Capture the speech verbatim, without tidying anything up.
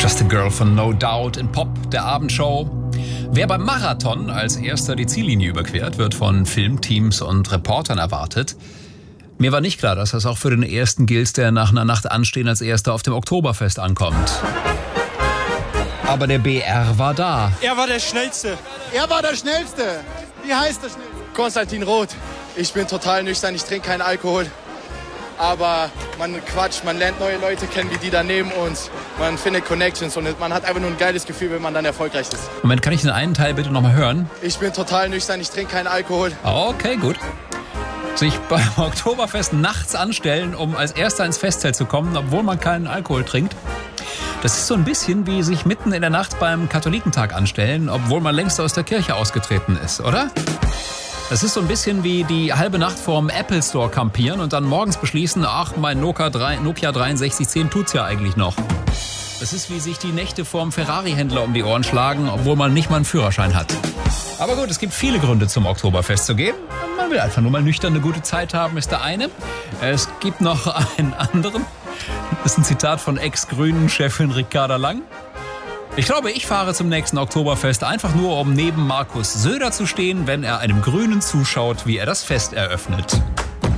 Just a Girl von No Doubt in Pop, der Abendshow. Wer beim Marathon als erster die Ziellinie überquert, wird von Filmteams und Reportern erwartet. Mir war nicht klar, dass das auch für den Ersten gilt, der nach einer Nacht Anstehen als Erster auf dem Oktoberfest ankommt. Aber der B R war da. Er war der Schnellste. Er war der Schnellste. Wie heißt der Schnellste? Konstantin Roth. Ich bin total nüchtern, ich trinke keinen Alkohol. Aber man quatscht, man lernt neue Leute kennen, wie die da neben uns. Man findet Connections und man hat einfach nur ein geiles Gefühl, wenn man dann erfolgreich ist. Moment, kann ich den einen Teil bitte nochmal hören? Ich bin total nüchtern, ich trinke keinen Alkohol. Okay, gut. Sich beim Oktoberfest nachts anstellen, um als Erster ins Festzelt zu kommen, obwohl man keinen Alkohol trinkt. Das ist so ein bisschen wie sich mitten in der Nacht beim Katholikentag anstellen, obwohl man längst aus der Kirche ausgetreten ist, oder? Das ist so ein bisschen wie die halbe Nacht vorm Apple Store kampieren und dann morgens beschließen, ach, mein Nokia dreiundsechzig zehn tut's ja eigentlich noch. Das ist wie sich die Nächte vorm Ferrari-Händler um die Ohren schlagen, obwohl man nicht mal einen Führerschein hat. Aber gut, es gibt viele Gründe zum Oktoberfest zu gehen. Man will einfach nur mal nüchtern eine gute Zeit haben, ist der eine. Es gibt noch einen anderen. Das ist ein Zitat von Ex-Grünen-Chefin Ricarda Lang. Ich glaube, ich fahre zum nächsten Oktoberfest einfach nur, um neben Markus Söder zu stehen, wenn er einem Grünen zuschaut, wie er das Fest eröffnet.